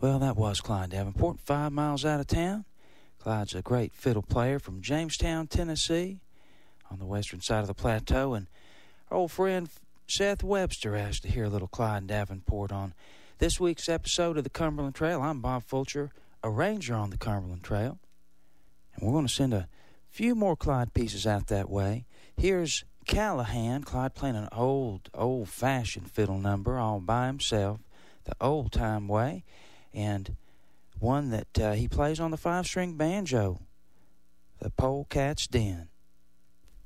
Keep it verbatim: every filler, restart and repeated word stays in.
Well, that was Clyde Davenport, five miles out of town. Clyde's a great fiddle player from Jamestown, Tennessee, on the western side of the plateau. And our old friend Seth Webster asked to hear a little Clyde Davenport on this week's episode of the Cumberland Trail. I'm Bob Fulcher, a ranger on the Cumberland Trail. And we're going to send a few more Clyde pieces out that way. Here's Callahan, Clyde playing an old, old-fashioned fiddle number all by himself, the old-time way, and one that uh, he plays on the five-string banjo, the Polecat's Den.